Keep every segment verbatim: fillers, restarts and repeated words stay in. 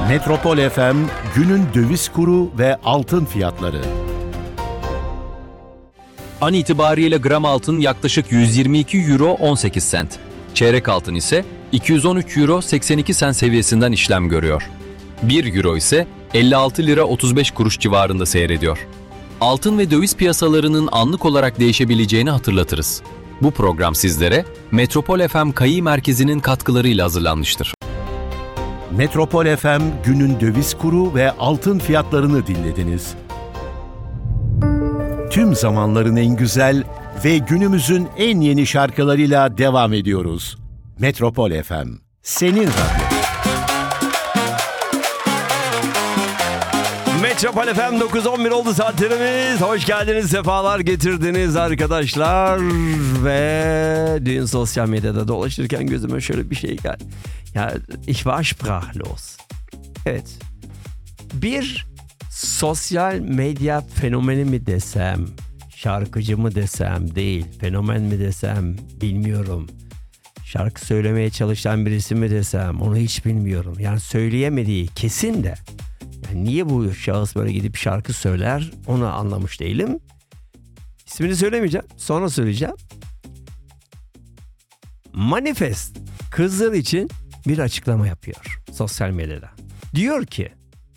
Metropol F M günün döviz kuru ve altın fiyatları. An itibariyle gram altın yaklaşık yüz yirmi iki euro on sekiz sent. Çeyrek altın ise iki yüz on üç euro seksen iki sent seviyesinden işlem görüyor. bir euro ise elli altı lira otuz beş kuruş civarında seyrediyor. Altın ve döviz piyasalarının anlık olarak değişebileceğini hatırlatırız. Bu program sizlere Metropol F M Kayi Merkezi'nin katkılarıyla hazırlanmıştır. Metropol F M günün döviz kuru ve altın fiyatlarını dinlediniz. Tüm zamanların en güzel ve günümüzün en yeni şarkılarıyla devam ediyoruz. Metropol F M, senin radyo. Metropol F M dokuz on bir oldu saatlerimiz. Hoş geldiniz, sefalar getirdiniz arkadaşlar. Ve dün sosyal medyada dolaşırken gözüme şöyle bir şey geldi. Ya, ich war sprachlos. Evet. Bir sosyal medya fenomeni mi desem, şarkıcı mı desem, değil, fenomen mi desem bilmiyorum. Şarkı söylemeye çalışan birisi mi desem, onu hiç bilmiyorum. Yani söyleyemediği kesin de. Yani niye bu şahıs böyle gidip şarkı söyler, onu anlamış değilim. İsmini söylemeyeceğim, sonra söyleyeceğim. Manifest kızlar için bir açıklama yapıyor sosyal medyada. Diyor ki,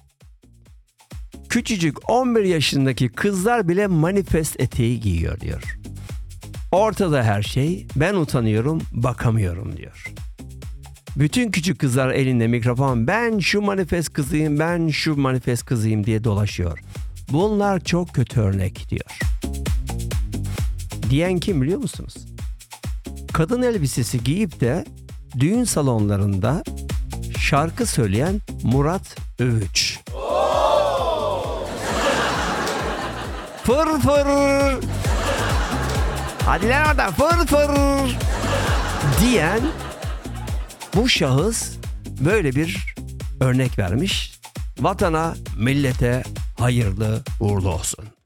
küçücük on bir yaşındaki kızlar bile manifest eteği giyiyor diyor. Ortada her şey, ben utanıyorum, bakamıyorum diyor. Bütün küçük kızlar elinde mikrofon, ben şu manifest kızıyım, ben şu manifest kızıyım diye dolaşıyor. Bunlar çok kötü örnek diyor. Diyen kim biliyor musunuz? Kadın elbisesi giyip de düğün salonlarında şarkı söyleyen Murat Övüç. Fır fır. Hadi lan oradan fır fır. Diyen bu şahıs böyle bir örnek vermiş. Vatana, millete hayırlı uğurlu olsun.